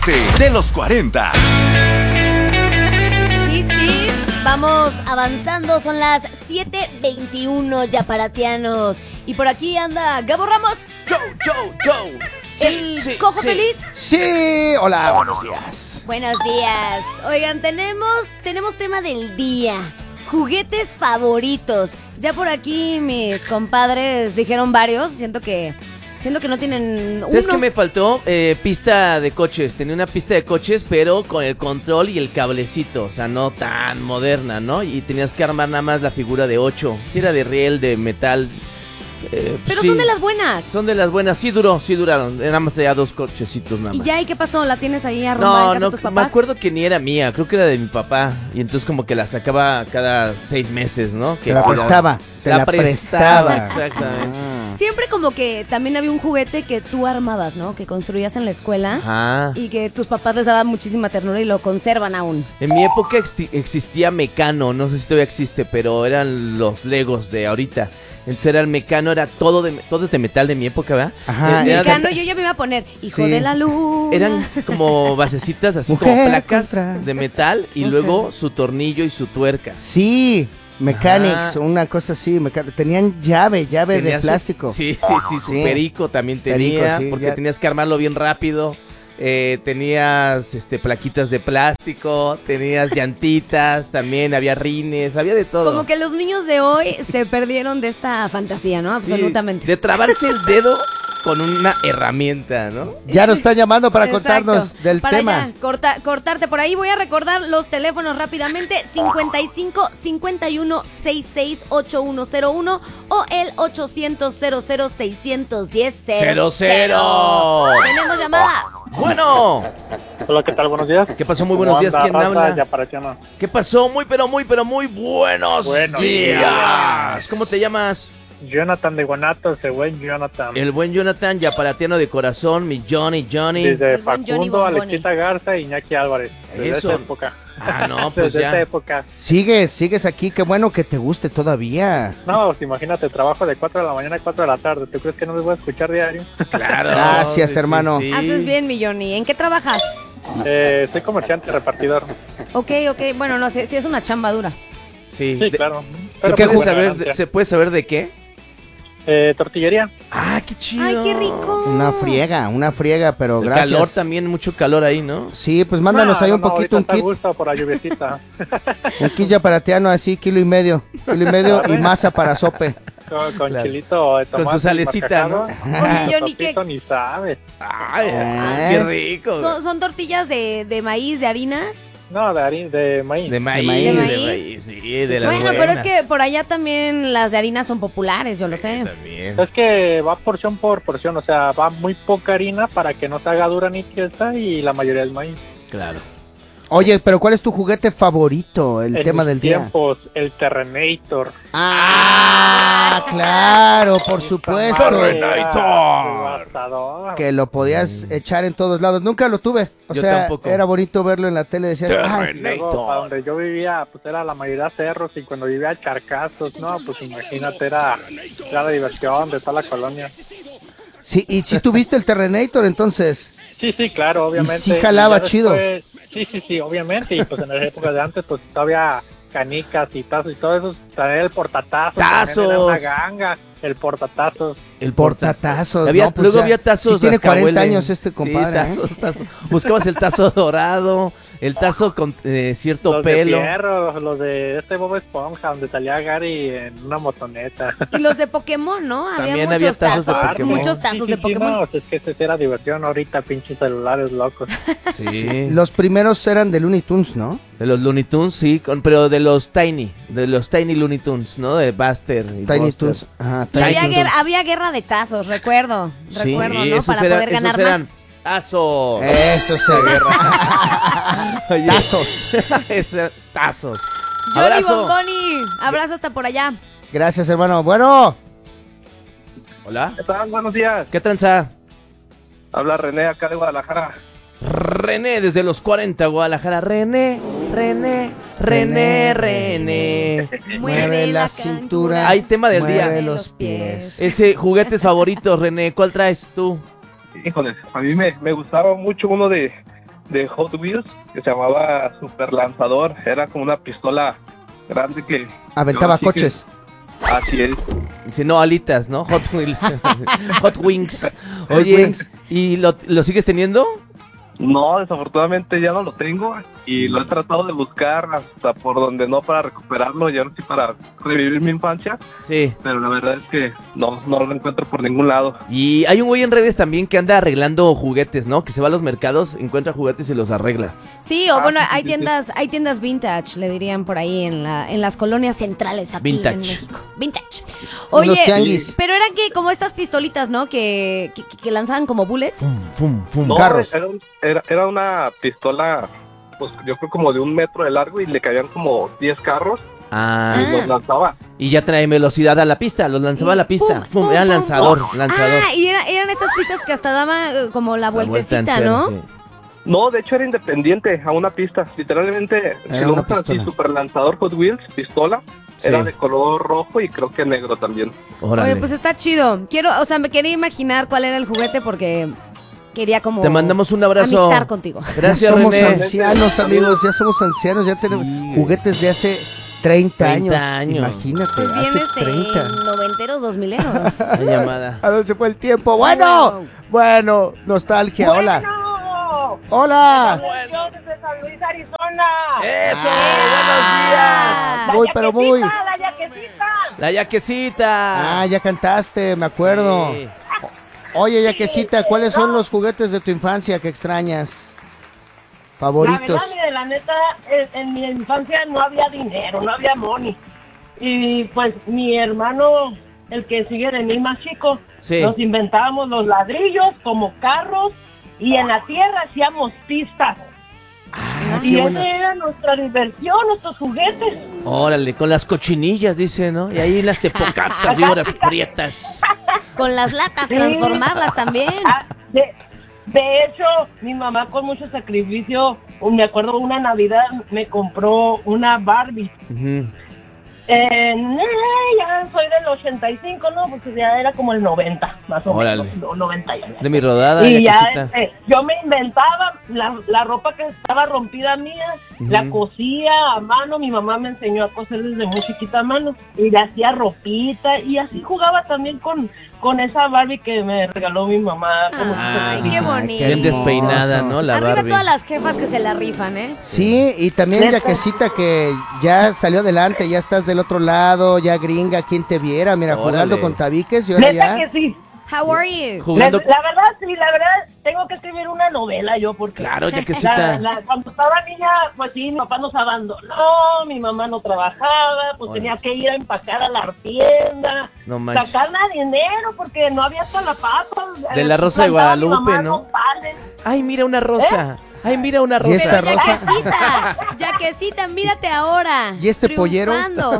parte de los 40. Sí, vamos avanzando, son las 7:21 yaparatianos. Y por aquí anda Gabo Ramos. Joe. El cojo feliz. Sí, hola, buenos días. Buenos días. Oigan, tenemos tema del día. Juguetes favoritos. Ya por aquí mis compadres dijeron varios. Siento que no tienen uno. ¿Sabes qué me faltó? Pista de coches. Tenía una pista de coches, pero con el control y el cablecito. O sea, no tan moderna, ¿no? Y tenías que armar nada más la figura de 8. Si era de riel, de metal. Pero sí, son de las buenas. Son de las buenas. Sí duraron. Nada más traía 2 cochecitos nada ¿Y más. ya? ¿Y qué pasó? ¿La tienes ahí arrumbada en casa de tus papás? Me acuerdo que ni era mía. Creo que era de mi papá. Y entonces como que la sacaba cada 6 meses, ¿no? Te la prestaba. Exactamente. Siempre como que también había un juguete que tú armabas, ¿no? Que construías en la escuela. Ajá. Y que tus papás les daban muchísima ternura y lo conservan aún. En mi época existía Mecano, no sé si todavía existe, pero eran los Legos de ahorita. Entonces era el Mecano, era todo de metal de mi época, ¿verdad? Ajá. Mecano, yo ya me iba a poner hijo de la luna. Eran como basecitas, así Mujer como placas contra de metal y luego su tornillo y su tuerca. Sí, Mechanics, Ajá. una cosa así. Tenían llave de plástico. Sí, su Sí. perico también Perico, tenía, sí, porque ya. tenías que armarlo bien rápido. Tenías plaquitas de plástico, tenías llantitas, también había rines, había de todo. Como que los niños de hoy se perdieron de esta fantasía, ¿no? Sí, Absolutamente. de trabarse el dedo con una herramienta, ¿no? Ya nos están llamando para Exacto. contarnos del Para tema. ya, cortarte por ahí. Voy a recordar los teléfonos rápidamente: 55 51 66 8101 o el 800 00 610 00. Tenemos llamada. Bueno, Hola, ¿qué tal? Buenos días. ¿qué pasó? Muy buenos días, ¿quién habla? Yaparatiano. ¿Qué pasó? Muy buenos Buenos días. ¿Cómo te llamas? Jonathan de Guanatos, el buen Jonathan. El buen Jonathan, yaparatiano de corazón, mi Johnny. Desde El buen Johnny Facundo, Bomboni. Alexita Garza y Iñaki Álvarez. Desde Eso. esa época. Ah, no, pues Desde ya. esa época. Sigues aquí, qué bueno que te guste todavía. No, pues imagínate, trabajo de 4 de la mañana a 4 de la tarde. ¿Tú crees que no me voy a escuchar diario? Claro. Gracias, hermano. Haces bien, mi Johnny. ¿En qué trabajas? Soy comerciante, repartidor. Ok. Bueno, no sé, si es una chamba dura. Sí, Sí, claro. ¿Se Pero puede, pues, saber, ganancia. ¿Se puede saber de qué? Tortillería. Ah, qué chido. ¡Ay, qué rico! Una friega, pero El gracias. calor también, mucho calor ahí, ¿no? Sí, pues mándanos ahí un poquito, un ahorita está a kit. gusto por la lluviecita. Un kit yaparatiano así, kilo y medio y masa para sope. Con Claro. chilito de Con tomate su salecita, ¿no? Oye, Johnny, ¿qué? Papito ni sabe. Ay, qué rico. ¿Son tortillas de maíz, de harina? No, de maíz. De maíz, maíz. de maíz, sí, de las Bueno, pero es buenas. que por allá también las de harina son populares, yo lo sé. También. Es que va porción por porción, o sea, va muy poca harina para que no se haga dura ni tiesta y la mayoría es maíz. Claro. Oye, pero ¿cuál es tu juguete favorito? El En tema mis del día. tiempos, el Terrenator. Ah, claro, por supuesto. Devastador. Que lo podías echar en todos lados. Nunca lo tuve. O Yo sea, tampoco. era bonito verlo en la tele. Decías, ay, Luego, para donde yo vivía, pues era la mayoría cerros y cuando vivía charcazos, no, pues imagínate, era la diversión de toda la colonia. sí, y si tuviste el Terrenator entonces. Sí, claro, obviamente. Y sí jalaba ya chido. después- Sí, obviamente. Y pues en las épocas de antes, pues todavía canicas y tazos y todo eso, traer el portatazo. ¡Tazos! también era una ganga, el portatazos. El Portatazos. Había, no, pues luego ya. había tazos. Sí tiene 40 rascahuele. años este compadre. Sí, tazos. Buscabas el tazo dorado, el tazo con cierto Los pelo. de Fierro, los de Bob Esponja, donde salía Gary en una motoneta. Y los de Pokémon, ¿no? También había muchos tazos de Pokémon. Muchos tazos de Pokémon. No, es que esa era diversión ahorita, pinches celulares locos. Sí. Los primeros eran de Looney Tunes, ¿no? De los Looney Tunes, sí, pero de los Tiny Looney Tunes, ¿no? De Buster y Tiny Buster. Tunes. Ajá, Y Tiny había, Tunes. había guerra de tazos, recuerdo, Sí. ¿no? esos Para poder ganar esos eran más. tazos. Eso se Oye, Tazos. tazos. Johnny Abrazo. Bomboni, abrazo hasta por allá. Gracias, hermano. Bueno, Hola. ¿Qué tal? Buenos días. ¿Qué tranza? Habla René acá de Guadalajara. René desde los 40, Guadalajara. René. mueve la cintura. Hay tema del mueve día. los pies. Ese juguetes favoritos, René. ¿Cuál traes tú? Híjoles, a mí me gustaba mucho uno de de Hot Wheels que se llamaba Super Lanzador. Era como una pistola grande que... Aventaba así coches. Así es. Si no, alitas, ¿no? Hot Wheels. Hot Wings. Oye, ¿y lo sigues teniendo? No, desafortunadamente ya no lo tengo y lo he tratado de buscar hasta por donde no para recuperarlo y ahora sí para revivir mi infancia, Sí. pero la verdad es que no lo encuentro por ningún lado. Y hay un güey en redes también que anda arreglando juguetes, ¿no? Que se va a los mercados, encuentra juguetes y los arregla. Sí, o bueno, sí, hay sí, tiendas vintage, le dirían por ahí en las colonias centrales aquí Vintage. en México. Vintage. Los Oye, tianguis. pero eran que como estas pistolitas, ¿no? Que lanzaban como bullets. Fum. No, Carros. era una pistola, pues yo creo como de 1 metro de largo y le caían como 10 carros Ah, y los lanzaba. y ya trae velocidad a la pista, los lanzaba a la pista. Pum, pum, Era pum, lanzador. Ah, y eran estas pistas que hasta daban como la vueltecita, vuelta en ¿no? cero, sí. No, de hecho era independiente a una pista. Literalmente, si Era lo una buscan así, pistola. super lanzador Hot Wheels, pistola, Sí. era de color rojo y creo que negro también. Órale. Oye, pues está chido. Me quería imaginar cuál era el juguete porque quería como Te mandamos un abrazo. amistar contigo. Gracias, Ya somos René. ancianos, amigos, ya somos ancianos, ya tenemos Sí. juguetes de hace 30 años. 30 años. Imagínate, Pues bien hace 30. noventeros, 2000eros. La llamada. ¿A dónde se fue el tiempo? Bueno, nostalgia, hola. Hola. Yo desde San Luis, Arizona. ¡Eso! Ah. ¡Buenos días! Muy, pero muy. La yaquecita. ¡La yaquecita! Ah, ya cantaste, me acuerdo. Sí. Oye, Yaquecita, ¿cuáles son los juguetes de tu infancia que extrañas? La Favoritos. verdad, mire, la neta, en mi infancia no había dinero, no había money. Y pues mi hermano, el que sigue de mí más chico, Sí. nos inventábamos los ladrillos como carros y en la tierra hacíamos pistas. Y esa era nuestra diversión, nuestros juguetes. Órale, con las cochinillas, dice, ¿no? Y ahí las tepocatas, víboras prietas. Con las latas, Sí. transformarlas también. Ah, de hecho, mi mamá con mucho sacrificio, me acuerdo una Navidad me compró una Barbie. Ujú. Ya soy del 85, ¿no? Pues ya era como el 90, más o Órale. menos. No, 90 ya. De mi rodada, Y ya Yaquecita. yo me inventaba la ropa que estaba rompida mía, la cosía a mano. Mi mamá me enseñó a coser desde muy chiquita a mano y le hacía ropita y así jugaba también con esa Barbie que me regaló mi mamá. con mucho Ay, cariño. qué bonito. Bien despeinada, ¿no? La Arriba Barbie. todas las jefas que se la rifan, ¿eh? Sí, y también Neta. Yaquecita que ya salió adelante, ya estás del otro lado, ya gringa, quien te viera, mira, Órale. jugando con tabiques y ahora Neta ya. que sí. How are you? Jugando. La verdad, sí, la verdad, tengo que escribir una novela yo porque... Claro, Yaquecita. Cuando estaba niña, pues sí, mi papá nos abandonó, mi mamá no trabajaba, pues Órale. tenía que ir a empacar a la tienda, No manches. sacarla dinero porque no había hasta la papa. De la Rosa de Plantaba mi Guadalupe, mamá ¿no? nopales. Ay, mira una rosa. Ay, mira una ¿Y esta rosa. rosa? Yaquecita, mírate ahora. ¿Y este pollero? Triunfando.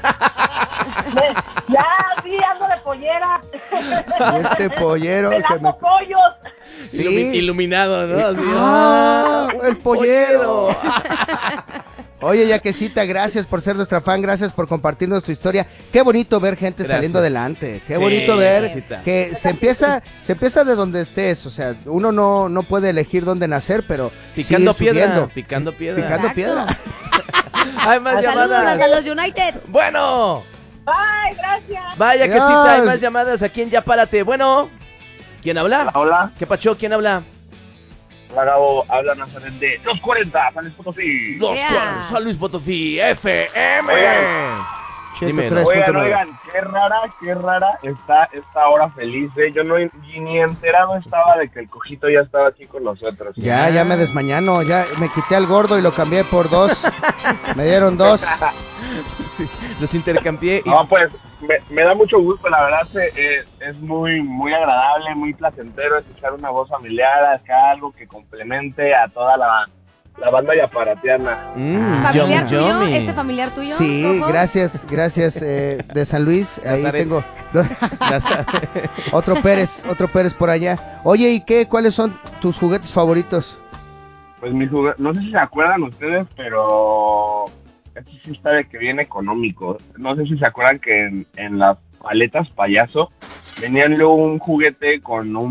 Ya, sí, ando de pollera. Y este pollero que Pelando me... pollos. Sí. Iluminado, ¿no? Así. ¡Ah! ¡El pollero! Oye, Yaquecita, gracias por ser nuestra fan, gracias por compartirnos tu historia. Qué bonito ver gente Gracias. saliendo adelante. Qué Sí, bonito ver Yaquecita. que se empieza de donde estés. O sea, uno no puede elegir dónde nacer, pero Picando sí ir piedra. subiendo. Picando piedra. Picando Exacto. piedra. Hay más Saludos llamadas. hasta los United. Bueno. Ay, gracias. Vaya que sí, Dios. hay más llamadas aquí en Ya Párate. Bueno, ¿quién habla? Hola, ¿Qué pacho? ¿Quién habla? hola Gabo, habla Nazaret de los 40, San Luis Potosí. Los Yeah. Cuernos, San Luis Potosí, FM. Dime, 103.9. Oigan, qué rara está esta hora feliz, Yo ni enterado estaba de que el cojito ya estaba aquí con nosotros. Ya me desmañano, ya me quité al gordo y lo cambié por 2. Me dieron 2. Sí, los intercambié. Y... No, pues me da mucho gusto, la verdad es muy muy agradable, muy placentero escuchar una voz familiar, acá algo que complemente a toda la banda yaparatiana. ¿Familiar yummy, tuyo? yummy. ¿Este familiar tuyo? Sí, Coco? gracias, de San Luis. Ahí Nazaret. tengo Nazaret. otro Pérez por allá. Oye, ¿y qué? ¿Cuáles son tus juguetes favoritos? Pues no sé si se acuerdan ustedes, pero este sí está de que viene económico. No sé si se acuerdan que en las paletas payaso venían luego un juguete con un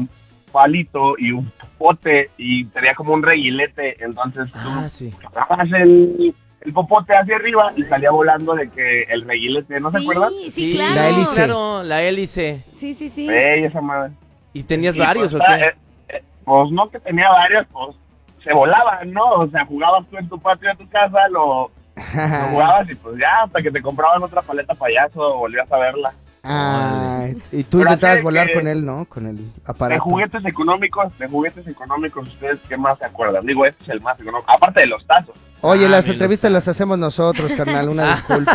palito y un popote y tenía como un reguilete, entonces Sí. agarrabas el popote hacia arriba y salía volando de que el reguilete, ¿no se acuerdan? Sí, claro. la hélice. Claro, la hélice. Sí. Esa madre. ¿Y tenías Y, varios pues, o qué? pues no que tenía varios, pues se volaban, ¿no? O sea, jugabas tú en tu patio de tu casa, lo jugabas y pues ya, hasta que te compraban otra paleta payaso, volvías a verla. Ay, y tú Pero intentabas así volar que- con él, ¿no? Con el De aparato. juguetes económicos, ¿ustedes qué más se acuerdan? Digo, este es el más económico, aparte de los tazos. Oye, las bien, entrevistas las hacemos nosotros, carnal, una disculpa.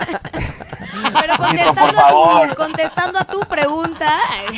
Pero por favor. contestando a tu pregunta.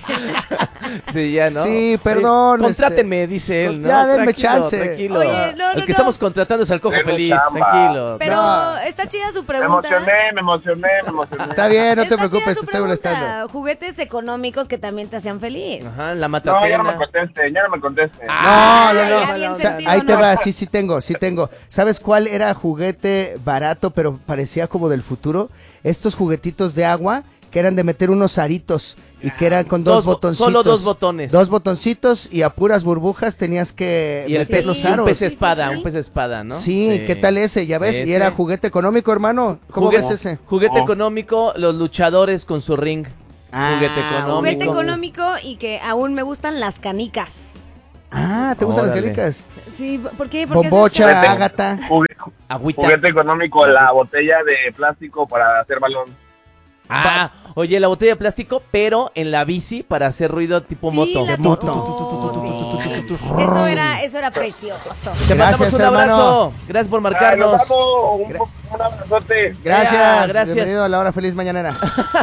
Sí, ya, ¿no? Sí, perdón, Contrátenme, dice él, ¿no? ya, denme Tranquilo, chance. Tranquilo. Oye, no, El no, que estamos contratando es al Cojo Denme Feliz, chamba. tranquilo. Pero No. está chida su Me pregunta. emocioné. Está bien, no te Está preocupes, chida te su estoy pregunta. molestando. Juguetes económicos que también te hacían feliz. Ajá, la No, ya no matatena. me conteste. No, ya bien O sea, sentido, ahí te ¿no? va, sí tengo. ¿Sabes cuál era juguete barato, pero parecía como del futuro? Estos juguetitos de agua que eran de meter unos aritos y que eran con dos botoncitos. Solo dos botones. Dos botoncitos y a puras burbujas tenías que Y el meter pez, los Sí, un aros. pez sí, espada, sí. un pez espada, ¿no? Sí, ¿qué tal ese? Ya ves, y Ese. era juguete económico, hermano. ¿Cómo ves ese? Juguete Oh. económico, los luchadores con su ring. Juguete económico. Juguete económico y que aún me gustan las canicas. Ah, ¿te gustan Órale. las canicas? Sí, ¿por qué? Porque Bombocha, Juguete. ágata. Agüita. Juguete económico, la botella de plástico para hacer balón. Ah, oye, la botella de plástico, pero en la bici para hacer ruido tipo moto. La moto. Oh, sí. Eso era precioso. Te mandamos Gracias, un hermano. abrazo. Gracias por marcarnos. Nos vamos. Un abrazote. Gracias, Gracias. bienvenido a la hora feliz mañanera.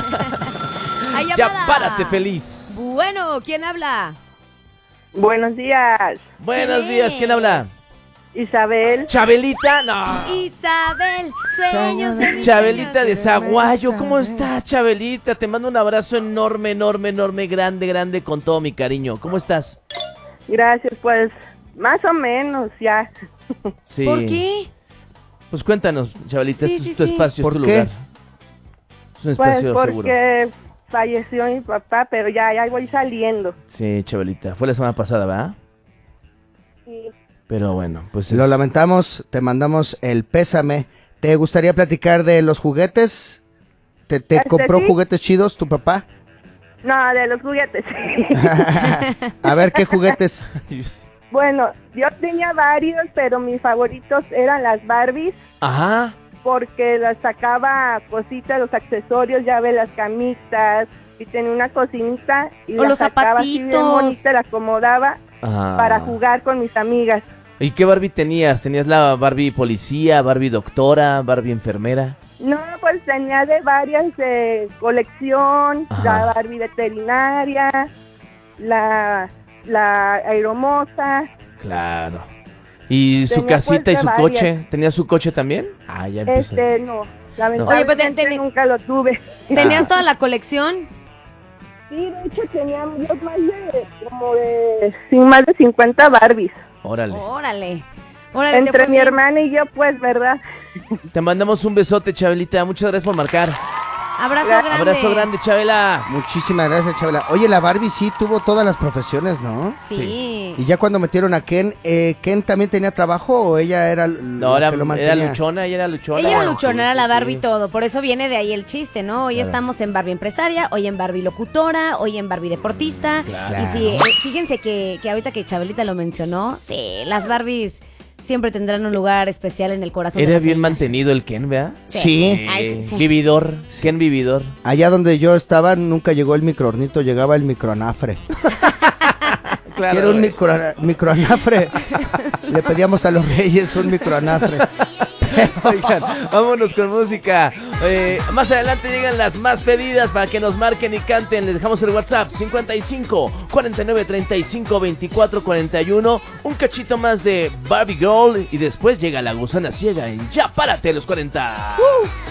Hay Ya llamada. párate feliz. Bueno, ¿quién habla? Buenos días, Buenos días, ¿quién habla? Isabel. Chabelita, no. Isabel, sueños de mis Chabelita de sueños. Zaguayo, ¿cómo estás, Chabelita? Te mando un abrazo enorme, grande, con todo mi cariño. ¿Cómo estás? Gracias, pues más o menos ya. Sí. ¿Por qué? Pues cuéntanos, Chabelita, Sí, este sí, es tu sí. espacio, ¿Por es tu qué? lugar. Es un Pues espacio seguro. porque falleció mi papá, pero ya voy saliendo. Sí, Chabelita, fue la semana pasada, ¿verdad? Sí. Pero bueno, pues... Lo lamentamos, te mandamos el pésame. ¿Te gustaría platicar de los juguetes? ¿Te compró sí. juguetes chidos tu papá? No, de los juguetes. A ver, ¿qué juguetes? Bueno, yo tenía varios, pero mis favoritos eran las Barbies, Ajá. porque las sacaba cositas, los accesorios, ya ves, las camitas, y tenía una cocinita y O la los sacaba así bien zapatitos. bonita, la acomodaba Ah. para jugar con mis amigas. ¿Y qué Barbie tenías? ¿Tenías la Barbie policía, Barbie doctora, Barbie enfermera? No, pues tenía de varias de colección, Ajá. la Barbie veterinaria, la aeromoza. Claro. ¿Y su Tenía casita y pues su de coche? varias. ¿Tenía su coche también? Ah, ya empieza. No, lamentablemente Oye, pero nunca lo tuve. ¿Tenías toda la colección? Sí, de hecho tenía yo más de 50 Barbies. Órale. Órale. Órale, te Entre fue mi bien. hermana y yo, pues, ¿verdad? Te mandamos un besote, Chabelita. Muchas gracias por marcar. Abrazo grande. Abrazo grande, Chabela. Muchísimas gracias, Chabela. Oye, la Barbie sí tuvo todas las profesiones, ¿no? Sí. Y ya cuando metieron a Ken, ¿Ken también tenía trabajo o ella era No, la que lo era mantenía? luchona, ella era luchona. Ella era luchona, era la Sí, Barbie sí. todo, por eso viene de ahí el chiste, ¿no? Hoy Claro. estamos en Barbie empresaria, hoy en Barbie locutora, hoy en Barbie deportista. Claro. Y sí, fíjense que ahorita que Chabelita lo mencionó, sí, las Barbies siempre tendrán un lugar especial en el corazón de Era las bien niñas. mantenido el Ken, ¿verdad? Sí. Ay, sí, sí. Vividor. Ken vividor. Allá donde yo estaba nunca llegó el microornito, llegaba el microanafre. Claro. Quiero un microanafre. Le pedíamos a los reyes un microanafre. Oigan, vámonos con música. Más adelante llegan las más pedidas para que nos marquen y canten. Les dejamos el WhatsApp 55 49 35 24 41. Un cachito más de Barbie Girl y después llega la gusana ciega en Ya Párate los 40.